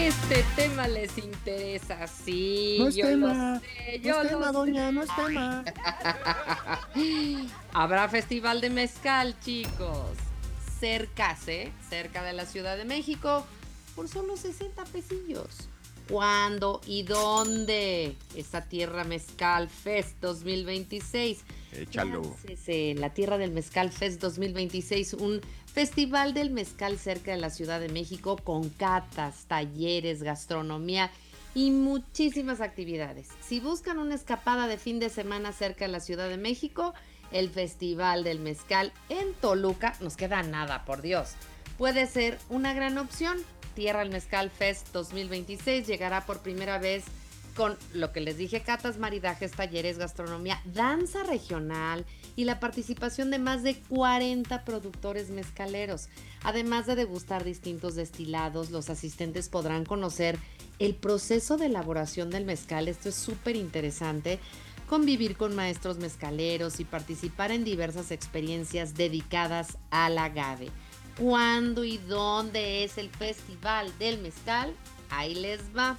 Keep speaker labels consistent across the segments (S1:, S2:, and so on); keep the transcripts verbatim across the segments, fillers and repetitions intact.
S1: Este tema les interesa, sí,
S2: No es
S1: yo
S2: tema,
S1: lo sé,
S2: no
S1: yo
S2: es tema,
S1: lo
S2: doña, no es tema.
S1: sé. Habrá festival de mezcal, chicos. Cercase, cerca de la Ciudad de México, por solo sesenta pesillos. ¿Cuándo y dónde? Esta Tierra Mezcal Fest dos mil veintiséis.
S3: Échalo.
S1: Láncese, la Tierra del Mezcal Fest dos mil veintiséis, un festival del mezcal cerca de la Ciudad de México con catas, talleres, gastronomía y muchísimas actividades. Si buscan una escapada de fin de semana cerca de la Ciudad de México, el Festival del Mezcal en Toluca, nos queda nada, por Dios, puede ser una gran opción. Tierra del Mezcal Fest dos mil veintiséis llegará por primera vez con lo que les dije, catas, maridajes, talleres, gastronomía, danza regional y la participación de más de cuarenta productores mezcaleros. Además de degustar distintos destilados, los asistentes podrán conocer el proceso de elaboración del mezcal. Esto es súper interesante. Convivir con maestros mezcaleros y participar en diversas experiencias dedicadas al agave. ¿Cuándo y dónde es el Festival del Mezcal? Ahí les va.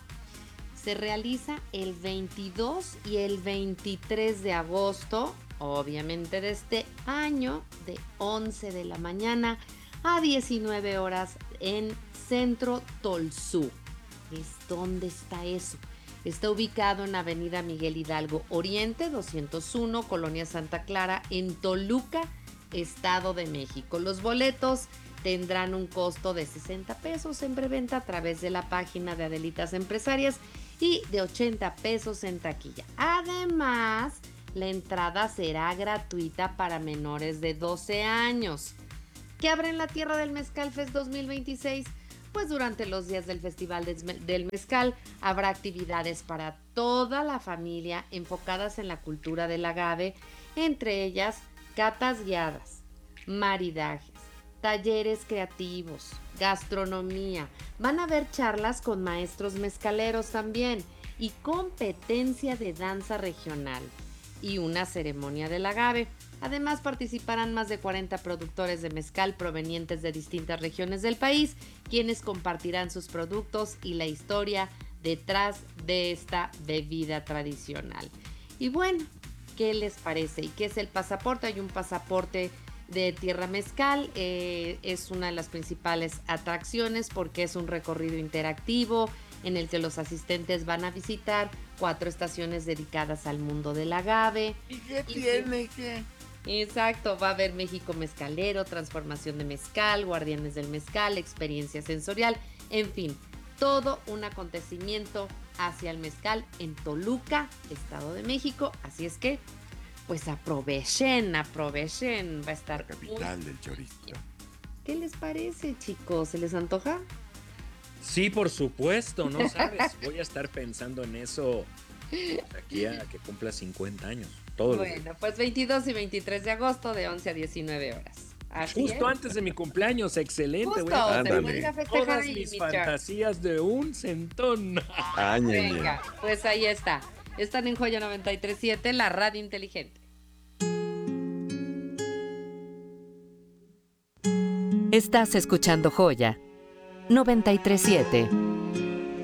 S1: Se realiza el veintidós y el veintitrés de agosto, obviamente de este año, de once de la mañana a diecinueve horas en Centro Tolsú. ¿Es dónde está eso? Está ubicado en Avenida Miguel Hidalgo Oriente, doscientos uno, Colonia Santa Clara, en Toluca, Estado de México. Los boletos tendrán un costo de sesenta pesos en preventa a través de la página de Adelitas Empresarias y de ochenta pesos en taquilla. Además, la entrada será gratuita para menores de doce años. ¿Qué habrá en la Tierra del Mezcal Fest dos mil veintiséis? Pues durante los días del Festival del Mezcal habrá actividades para toda la familia enfocadas en la cultura del agave, entre ellas catas guiadas, maridajes, talleres creativos, gastronomía. Van a haber charlas con maestros mezcaleros también y competencia de danza regional y una ceremonia del agave. Además participarán más de cuarenta productores de mezcal provenientes de distintas regiones del país, quienes compartirán sus productos y la historia detrás de esta bebida tradicional. Y bueno, ¿qué les parece? ¿Y qué es el pasaporte? Hay un pasaporte de Tierra Mezcal, eh, es una de las principales atracciones porque es un recorrido interactivo en el que los asistentes van a visitar cuatro estaciones dedicadas al mundo del agave.
S3: ¿Y qué
S1: y
S3: tiene que?
S1: Exacto, va a haber México Mezcalero, transformación de mezcal, guardianes del mezcal, experiencia sensorial, en fin, todo un acontecimiento hacia el mezcal en Toluca, Estado de México. Así es que pues aprovechen, aprovechen, va a estar
S3: la capital
S1: muy...
S3: del chorizo.
S1: ¿Qué les parece, chicos? ¿Se les antoja?
S4: Sí, por supuesto, no sabes, voy a estar pensando en eso aquí a que cumpla cincuenta años. Todos
S1: bueno, pues veintidós y veintitrés de agosto de once a diecinueve horas. Así
S4: Justo
S1: es.
S4: antes de mi cumpleaños, excelente.
S1: Justo,
S4: voy a
S3: Ándale.
S1: voy a festejar
S4: todas
S1: ahí,
S4: mis
S1: mi Char.
S4: fantasías de un centón.
S3: Ay, ñe, ñe.
S1: Venga, pues ahí está. Están en Joya noventa y tres punto siete, la radio inteligente.
S5: Estás escuchando Joya noventa y tres punto siete.